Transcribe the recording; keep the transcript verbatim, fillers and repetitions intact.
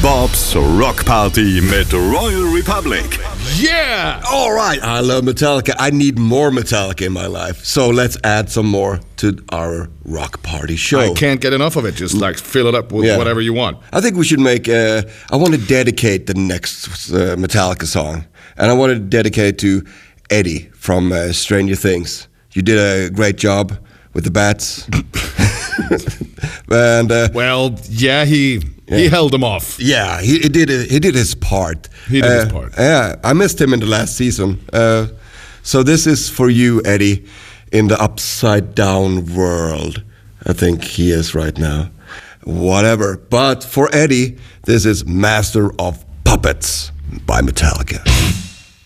Bobs Rock Party mit Royal Republic. Yeah! All right, I love Metallica. I need more Metallica in my life. So let's add some more to our rock party show. I can't get enough of it. Just like fill it up with Yeah. whatever you want. I think we should make, uh, I want to dedicate the next uh, Metallica song. And I want to dedicate it to Eddie from uh, Stranger Things. You did a great job with the bats. and uh, Well, yeah, he he Yeah. held them off. yeah, he, he did he did his part. He did his Uh, part. Yeah, I missed him in the last season. Uh, so this is for you, Eddie, in the upside down world. I think he is right now. Whatever. But for Eddie, this is Master of Puppets by Metallica.